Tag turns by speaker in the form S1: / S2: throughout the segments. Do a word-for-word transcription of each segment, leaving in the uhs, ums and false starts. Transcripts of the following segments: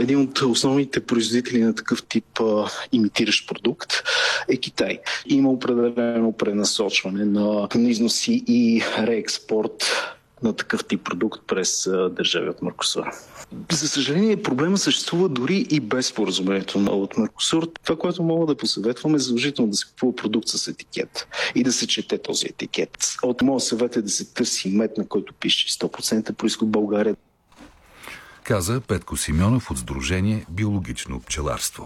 S1: Един от основните производители на такъв тип а, имитиращ продукт е Китай. Има определено пренасочване на износи и реекспорт на такъв тип продукт през а, държави от Меркосур. За съжаление, проблема съществува дори и без споразумението от Меркосур. Това, което мога да посъветвам, е задължително да се купува продукт с етикет и да се чете този етикет. От моя съвет е да се търси мед, на който пише сто процента произход България.
S2: Каза Петко Симеонов от Сдружение Биологично пчеларство.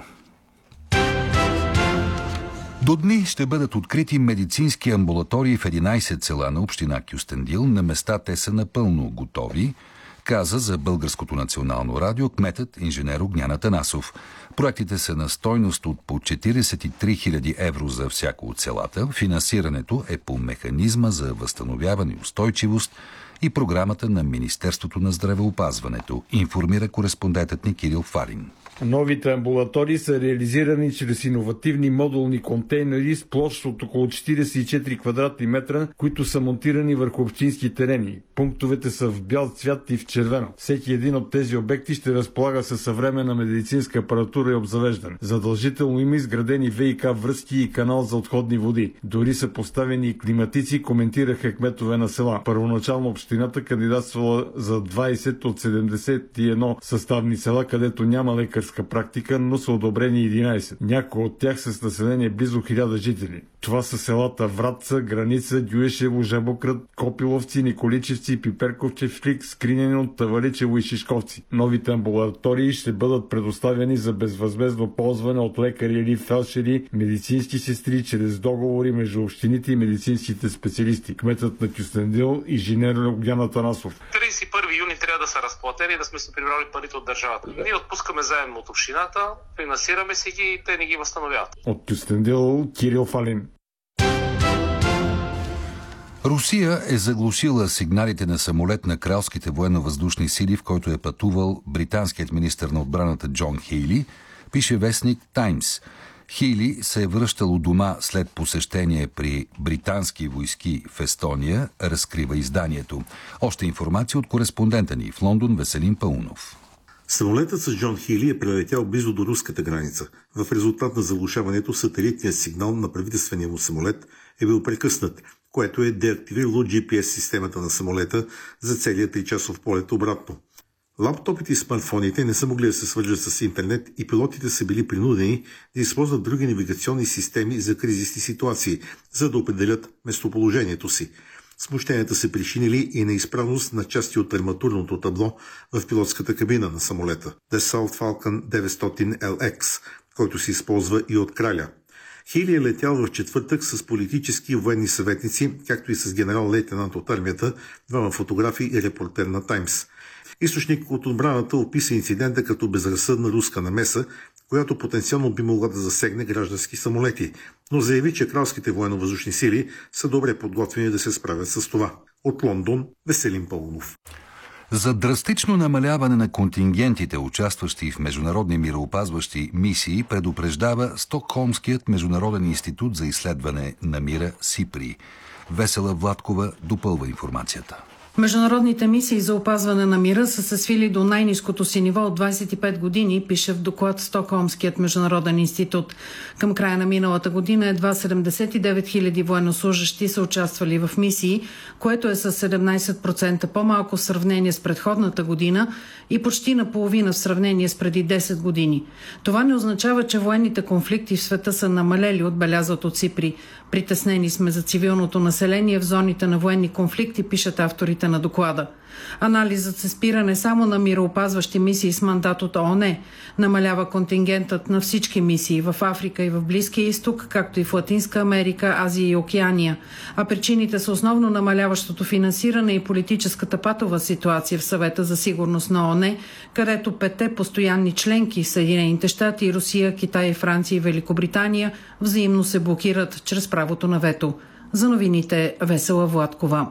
S2: До дни ще бъдат открити медицински амбулатории в единайсет села на община Кюстендил. На места те са напълно готови, каза за Българското национално радио кметът инженер Огнян Атанасов. Проектите са на стойност от по четирийсет и три хиляди евро за всяко от селата. Финансирането е по механизма за възстановяване и устойчивост и програмата на Министерството на здравеопазването, информира кореспондентът ни Кирил Фарин.
S3: Новите амбулатории са реализирани чрез иновативни модулни контейнери с площ от около четирийсет и четири квадратни метра, които са монтирани върху общински терени. Пунктовете са в бял цвят и в червено. Всеки един от тези обекти ще разполага със съвременна медицинска апаратура и обзавеждане. Задължително има изградени ВиК връзки и канал за отходни води. Дори са поставени и климатици, коментираха кметове на села. Първоначално общината кандидатствала за двайсет от седемдесет и едно съставни села, където няма лекар практика, но са одобрени единайсет. Някои от тях са с население близо хиляда жители. Това са селата Вратца, Граница, Дюешево, Жабокрът, Копиловци, Николичевци, Пиперковче, Флик, Скринено, Таваличево и Шишковци. Новите амбулатории ще бъдат предоставени за безвъзмездно ползване от лекари или фелдшери, медицински сестри, чрез договори между общините и медицинските специалисти. Кметът на Кюстендил, инженер Огнян Атанасов.
S4: трийсет и първи юни трябва да са разплатени и да сме се прибрали парите от държавата. Ние отпускаме заем от общината, финансираме си ги и те не ги възстановяват.
S3: От Кюстендил, Кирил Фалин.
S2: Русия е заглушила сигналите на самолет на кралските военно-въздушни сили, в който е пътувал британският министър на отбраната Джон Хейли, пише вестник Таймс. Хейли се е връщал у дома след посещение при британски войски в Естония, разкрива изданието. Още информация от кореспондента ни в Лондон Веселин Паунов.
S5: Самолетът с Джон Хейли е прелетял близо до руската граница. В резултат на заглушаването сателитният сигнал на правителствения му самолет е бил прекъснат, което е деактивирало джи пи ес системата на самолета за целия тричасов полет обратно. Лаптопите и смартфоните не са могли да се свържат с интернет и пилотите са били принудени да използват други навигационни системи за кризисни ситуации, за да определят местоположението си. Смущенията се причинили и на изправност на части от арматурното табло в пилотската кабина на самолета Dassault Falcon деветстотин ел екс, който се използва и от краля. Хейли е летял в четвъртък с политически и военни съветници, както и с генерал-лейтенант от армията, двама фотографи и репортер на Таймс. Източник от отбраната описа инцидента като безразсъдна руска намеса, която потенциално би могла да засегне граждански самолети, но заяви, че кралските военно-въздушни сили са добре подготвени да се справят с това. От Лондон, Веселин Паунов.
S2: За драстично намаляване на контингентите, участващи в международни мироопазващи мисии, предупреждава Стокхолмският международен институт за изследване на мира СИПРИ. Весела Владкова допълва информацията.
S6: Международните мисии за опазване на мира са се свили до най-ниското си ниво от двайсет и пет години, пише в доклад Стокхолмският международен институт. Към края на миналата година едва седемдесет и девет хиляди военнослужащи са участвали в мисии, което е с седемнайсет процента по-малко в сравнение с предходната година и почти наполовина в сравнение с преди десет години. Това не означава, че военните конфликти в света са намалели, отбелязват от СИПРИ. Притеснени сме за цивилното население в зоните на военни конфликти, пишат авторите на доклада. Анализът се спира не само на мироопазващи мисии с мандат от ООН, намалява контингентът на всички мисии в Африка и в Близкия изток, както и в Латинска Америка, Азия и Океания. А причините са основно намаляващото финансиране и политическата патова ситуация в Съвета за сигурност на ООН, където петте постоянни членки Съединените щати, Русия, Китай, Франция и Великобритания взаимно се блокират чрез правото на вето. За новините Весела Владкова.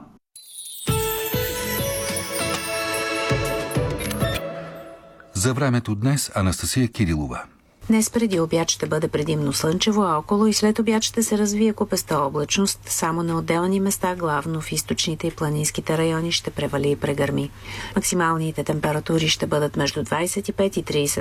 S2: За времето днес Анастасия Кирилова.
S7: Днес преди обяд ще бъде предимно слънчево, а около и след обяд ще се развие купеста облачност. Само на отделни места, главно в източните и планинските райони, ще превали и прегърми. Максималните температури ще бъдат между двайсет и пет и трийсет